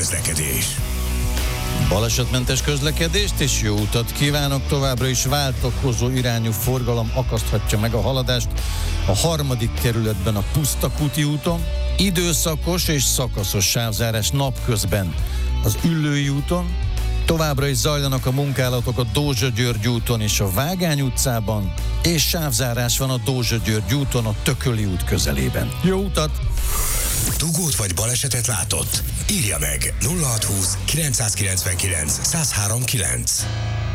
közlekedés. Balesetmentes közlekedést és jó utat kívánok! Továbbra is váltakozó irányú forgalom akaszthatja meg a haladást a 3. kerületben a Pusztakúti úton. Időszakos és szakaszos sávzárás napközben az Üllői úton. Továbbra is zajlanak a munkálatok a Dózsa-György úton és a Vágány utcában, és sávzárás van a Dózsa-György úton a Tököli út közelében. Jó utat! Dugót vagy balesetet látott? Írja meg 0620 999 1039.